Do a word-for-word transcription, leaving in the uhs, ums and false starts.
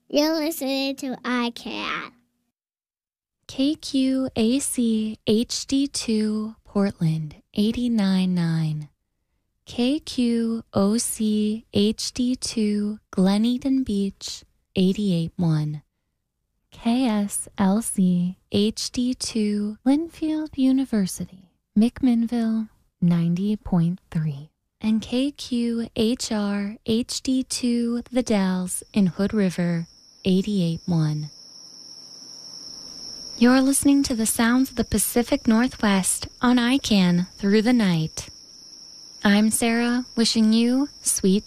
You're listening to iCat. K Q A C H D two Portland eighty-nine point nine. K Q O C H D two Glen Eden Beach eighty-eight point one. K S L C H D two Linfield University McMinnville ninety point three. And K Q H R H D two The Dalles in Hood River eighty-eight point one. You're listening to the sounds of the Pacific Northwest on I CAN through the night. I'm Sarah, wishing you sweet